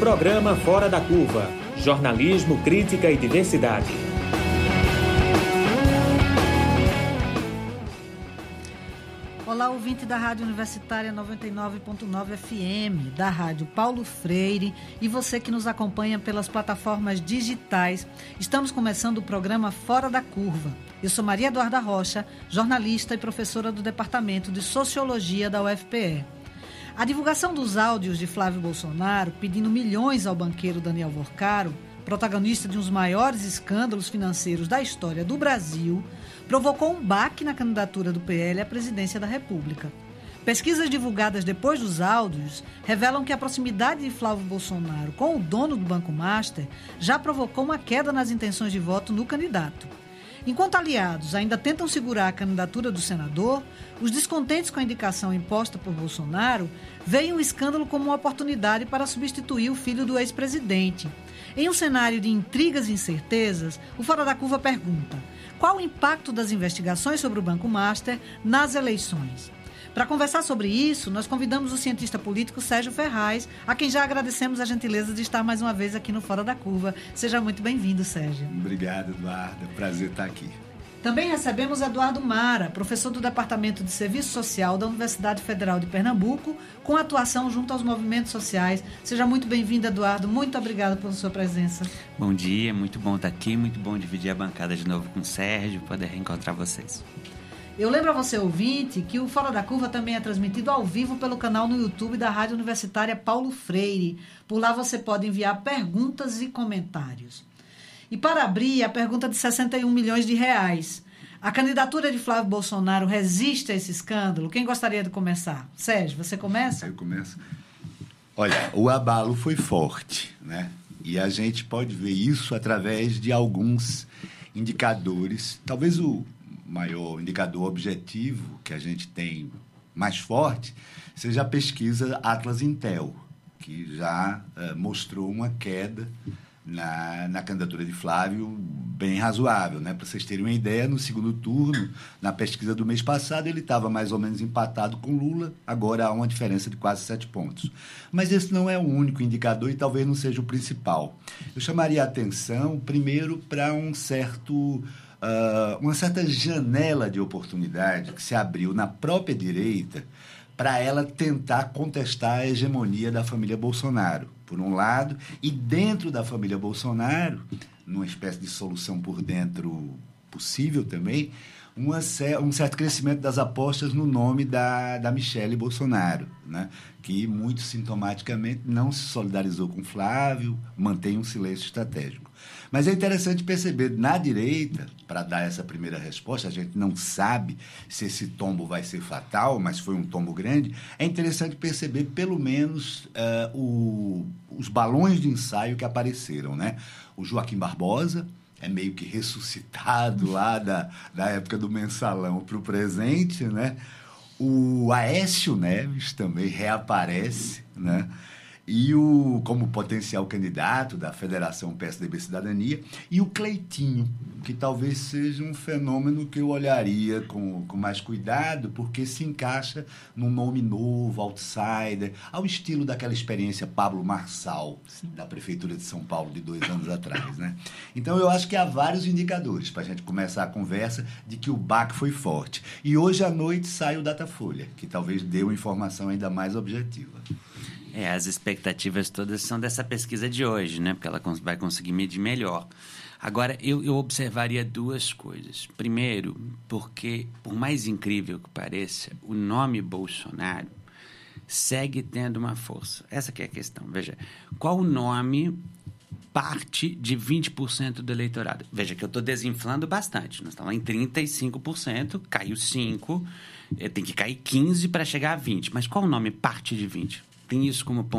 Programa Fora da Curva. Jornalismo, crítica e diversidade. Olá, ouvinte da Rádio Universitária 99.9 FM, da Rádio Paulo Freire e você que nos acompanha pelas plataformas digitais. Estamos começando o programa Fora da Curva. Eu sou Maria Eduarda Rocha, jornalista e professora do Departamento de Sociologia da UFPE. A divulgação dos áudios de Flávio Bolsonaro pedindo milhões ao banqueiro Daniel Vorcaro, protagonista de um dos maiores escândalos financeiros da história do Brasil, provocou um baque na candidatura do PL à presidência da República. Pesquisas divulgadas depois dos áudios revelam que a proximidade de Flávio Bolsonaro com o dono do Banco Master já provocou uma queda nas intenções de voto no candidato. Enquanto aliados ainda tentam segurar a candidatura do senador, os descontentes com a indicação imposta por Bolsonaro veem o escândalo como uma oportunidade para substituir o filho do ex-presidente. Em um cenário de intrigas e incertezas, o Fora da Curva pergunta: qual o impacto das investigações sobre o Banco Master nas eleições? Para conversar sobre isso, nós convidamos o cientista político Sérgio Ferraz, a quem já agradecemos a gentileza de estar mais uma vez aqui no Fora da Curva. Seja muito bem-vindo, Sérgio. Obrigado, Eduardo. Prazer estar aqui. Também recebemos Eduardo Mara, professor do Departamento de Serviço Social da Universidade Federal de Pernambuco, com atuação junto aos movimentos sociais. Seja muito bem-vindo, Eduardo. Muito obrigada pela sua presença. Bom dia, muito bom estar aqui, muito bom dividir a bancada de novo com o Sérgio, poder reencontrar vocês. Eu lembro a você, ouvinte, que o Fora da Curva também é transmitido ao vivo pelo canal no YouTube da Rádio Universitária Paulo Freire. Por lá você pode enviar perguntas e comentários. E para abrir, a pergunta de 61 milhões de reais. A candidatura de Flávio Bolsonaro resiste a esse escândalo? Quem gostaria de começar? Sérgio, você começa? Eu começo. Olha, o abalo foi forte, né? E a gente pode ver isso através de alguns indicadores. Talvez o maior indicador objetivo que a gente tem mais forte seja a pesquisa Atlas Intel, que já mostrou uma queda na candidatura de Flávio bem razoável, né? Para vocês terem uma ideia, no segundo turno, na pesquisa do mês passado, ele estava mais ou menos empatado com Lula, agora há uma diferença de quase 7 pontos. Mas esse não é o único indicador e talvez não seja o principal. Eu chamaria a atenção, primeiro, para uma certa janela de oportunidade que se abriu na própria direita para ela tentar contestar a hegemonia da família Bolsonaro, por um lado, e dentro da família Bolsonaro, numa espécie de solução por dentro possível também, um certo crescimento das apostas no nome da Michelle Bolsonaro, né? Que muito sintomaticamente não se solidarizou com Flávio, mantém um silêncio estratégico. Mas é interessante perceber, na direita, para dar essa primeira resposta, a gente não sabe se esse tombo vai ser fatal, mas foi um tombo grande, é interessante perceber, pelo menos, os balões de ensaio que apareceram, né? O Joaquim Barbosa é meio que ressuscitado lá da época do Mensalão para o presente, né? O Aécio Neves também reaparece, né? E como potencial candidato da Federação PSDB Cidadania, e o Cleitinho, que talvez seja um fenômeno que eu olharia com mais cuidado, porque se encaixa num nome novo, outsider, ao estilo daquela experiência Pablo Marçal, da Prefeitura de São Paulo, de 2 anos atrás, né? Então, eu acho que há vários indicadores para a gente começar a conversa de que o baque foi forte. E hoje à noite sai o Datafolha, que talvez dê uma informação ainda mais objetiva. As expectativas todas são dessa pesquisa de hoje, né? Porque ela vai conseguir medir melhor. Agora, eu observaria 2 coisas. Primeiro, porque, por mais incrível que pareça, o nome Bolsonaro segue tendo uma força. Essa que é a questão. Veja, qual nome parte de 20% do eleitorado? Veja que eu estou desinflando bastante. Nós estamos em 35%, caiu 5%, tem que cair 15% para chegar a 20%. Mas qual nome parte de 20%? Tem isso como ponto